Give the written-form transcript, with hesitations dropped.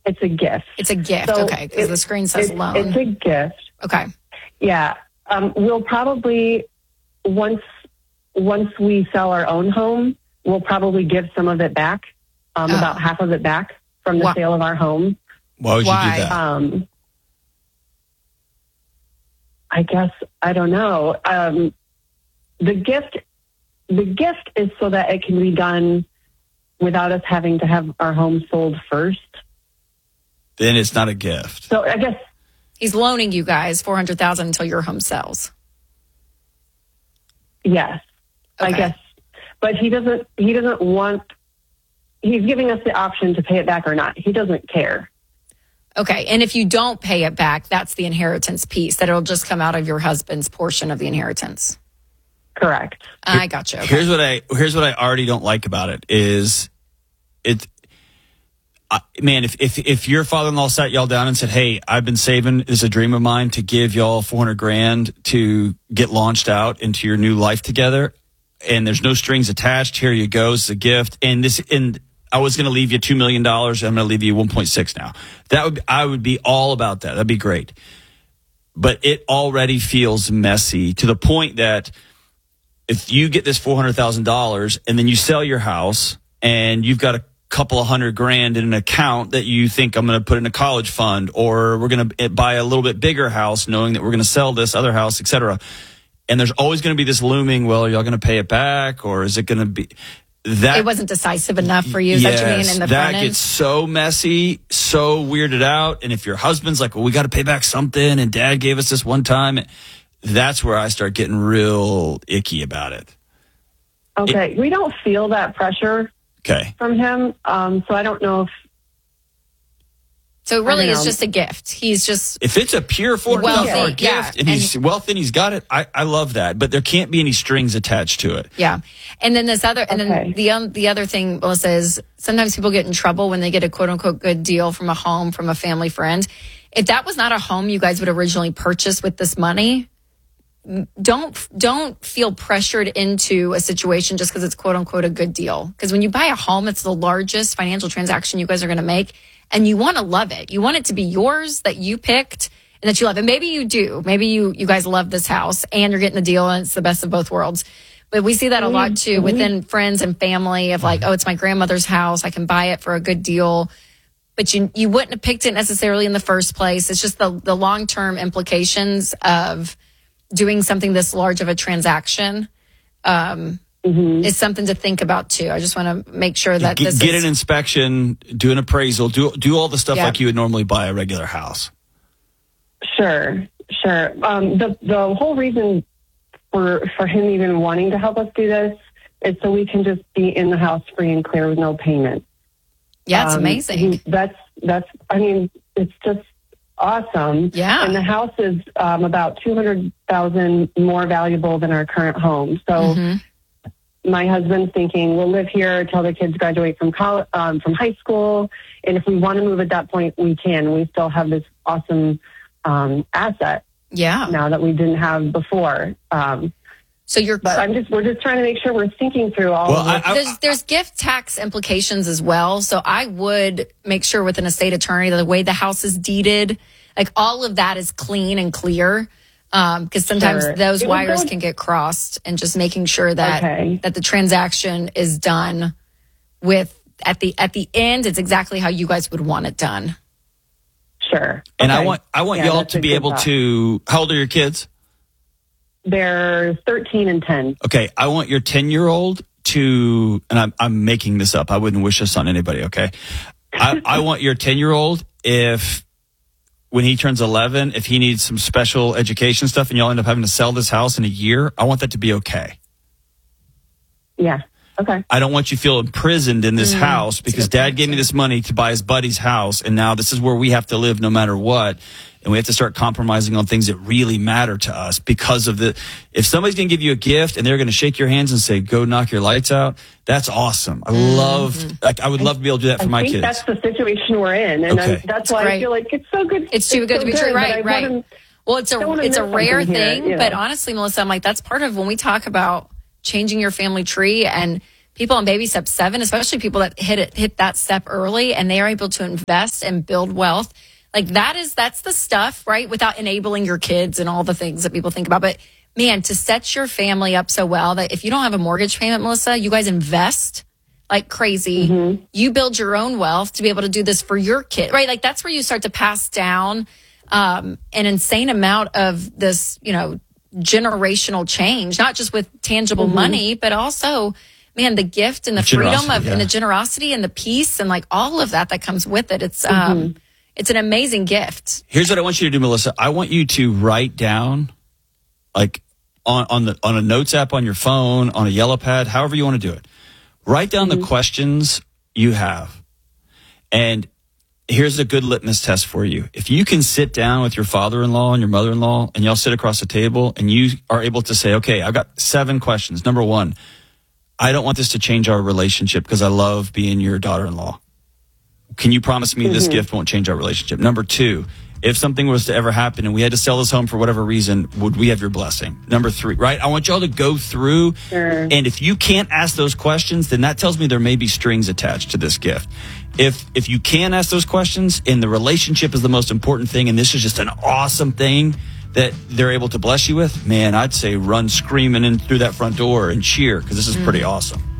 It's a gift. It's a gift, So okay, because the screen says loan. It's a gift. Okay. Yeah. We'll probably, once we sell our own home, we'll probably give some of it back, about half of it back from the sale of our home. Why would you do that? I guess, I don't know. The gift is so that it can be done without us having to have our home sold first. Then it's not a gift. So I guess he's loaning you guys $400,000 until your home sells. Yes, okay. I guess, but he doesn't want. He's giving us the option to pay it back or not. He doesn't care. Okay, and if you don't pay it back, that's the inheritance piece, that it'll just come out of your husband's portion of the inheritance. Correct. I got you. Okay. Here's what I already don't like about it is man, if your father-in-law sat y'all down and said, "Hey, I've been saving, it's a dream of mine to give y'all $400,000 to get launched out into your new life together, and there's no strings attached. Here you go, it's a gift, and I was going to leave you $2 million. I'm going to leave you 1.6 now." I would be all about that. That'd be great. But it already feels messy to the point that if you get this $400,000 and then you sell your house and you've got a couple of $100,000 in an account that you think, I'm going to put in a college fund, or we're going to buy a little bit bigger house knowing that we're going to sell this other house, etc. And there's always going to be this looming, well, are y'all going to pay it back, or is it going to be that? It wasn't decisive enough for you, is that what you mean, in the front end? That gets so messy, so weirded out. And if your husband's like, well, we got to pay back something, and dad gave us this one time, that's where I start getting real icky about it. Okay, we don't feel that pressure from him, so I don't know if... So really it's just a gift. He's just... If it's a pure $400,000 gift and he's wealthy and he's got it, I love that. But there can't be any strings attached to it. Yeah. And then then the other thing, Melissa, is sometimes people get in trouble when they get a quote unquote good deal from a home, from a family friend. If that was not a home you guys would originally purchase with this money, don't feel pressured into a situation just because it's quote unquote a good deal. Because when you buy a home, it's the largest financial transaction you guys are going to make, and you want to love it. You want it to be yours, that you picked and that you love. And maybe you do. Maybe you guys love this house and you're getting the deal and it's the best of both worlds. But we see that a lot too within friends and family of like, oh, it's my grandmother's house. I can buy it for a good deal. But you wouldn't have picked it necessarily in the first place. It's just the long-term implications of doing something this large of a transaction is something to think about too. I just want to make sure that get an inspection, do an appraisal, do all the stuff like you would normally buy a regular house. Sure. The whole reason for him even wanting to help us do this is so we can just be in the house free and clear with no payment. Yeah, it's amazing. I mean, it's just awesome. Yeah. And the house is about $200,000 more valuable than our current home. So my husband's thinking we'll live here until the kids graduate from college, from high school. And if we want to move at that point, we can. We still have this awesome asset. Yeah. Now that we didn't have before. We're just trying to make sure we're thinking through all of this. There's gift tax implications as well. So I would make sure with an estate attorney that the way the house is deeded, like all of that is clean and clear. Because sometimes those wires can get crossed, and just making sure that that the transaction is done with at the end, it's exactly how you guys would want it done. Sure. And I want y'all to be able to. How old are your kids? They're 13 and 10. Okay, I want your 10-year-old to, and I'm making this up. I wouldn't wish this on anybody, okay? I want your 10-year-old, when he turns 11, if he needs some special education stuff and y'all end up having to sell this house in a year, I want that to be okay. Yeah, okay. I don't want you to feel imprisoned in this house because dad gave me this money to buy his buddy's house, and now this is where we have to live no matter what. And we have to start compromising on things that really matter to us because of if somebody's going to give you a gift and they're going to shake your hands and say, go knock your lights out, that's awesome. I would love to be able to do that for my kids. That's the situation we're in. And that's why I feel like it's so good. It's too good to be true. Right. Well, it's a rare thing, but honestly, Melissa, I'm like, that's part of when we talk about changing your family tree and people on baby step 7, especially people that hit that step early and they are able to invest and build wealth. Like that's the stuff, right? Without enabling your kids and all the things that people think about. But man, to set your family up so well that if you don't have a mortgage payment, Melissa, you guys invest like crazy. Mm-hmm. You build your own wealth to be able to do this for your kid, right? Like that's where you start to pass down an insane amount of this, generational change, not just with tangible money, but also, man, the gift and the freedom and the generosity and the peace and like all of that comes with it. It's it's an amazing gift. Here's what I want you to do, Melissa. I want you to write down, like on a notes app on your phone, on a yellow pad, however you want to do it. Write down the questions you have. And here's a good litmus test for you. If you can sit down with your father-in-law and your mother-in-law and y'all sit across the table and you are able to say, okay, I've got 7 questions. Number 1, I don't want this to change our relationship because I love being your daughter-in-law. Can you promise me this gift won't change our relationship? Number 2, if something was to ever happen and we had to sell this home for whatever reason, would we have your blessing? Number 3, right? I want y'all to go through. Sure. And if you can't ask those questions, then that tells me there may be strings attached to this gift. If you can ask those questions and the relationship is the most important thing and this is just an awesome thing that they're able to bless you with, man, I'd say run screaming in through that front door and cheer because this is pretty awesome.